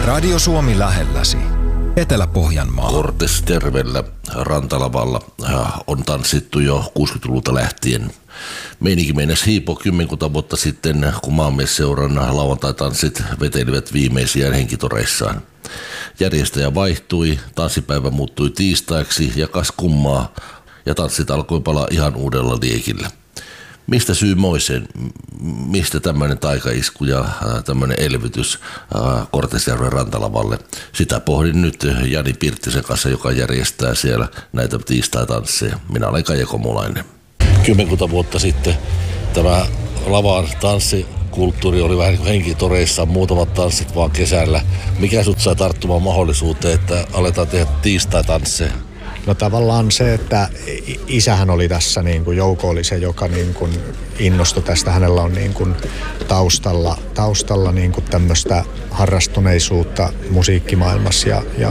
Radio Suomi lähelläsi. Etelä-Pohjanmaa. Kortesjärvellä Rantalavalla on tanssittu jo 60-luvulta lähtien. Meininki meinasi hiipua 10 vuotta sitten, kun maanmiesseuran lauantai-tanssit vetelivät viimeisiään henkitoreissaan. Järjestäjä vaihtui, tanssipäivä muuttui tiistaiksi ja kas kummaa, ja tanssit alkoi palaa ihan uudella liekillä. Mistä syy moiseen? Mistä tämmöinen taikaisku ja tämmöinen elvytys Kortesjärven Rantalavalle? Sitä pohdin nyt Jani Pirttisen kanssa, joka järjestää siellä näitä tiistai-tansseja. Minä olen Kaija Komulainen. 10 vuotta sitten tämä lavan tanssikulttuuri oli vähän niin kuin henkitoreissa, muutamat tanssit vaan kesällä. Mikä sut sai tarttumaan mahdollisuuteen, että aletaan tehdä tiistai-tansseja? No tavallaan se, että isähän oli tässä niin kuin Jouko oli se, joka niin kuin innostui tästä. Hänellä on niin kuin taustalla niin kuin tämmöistä harrastuneisuutta musiikkimaailmassa ja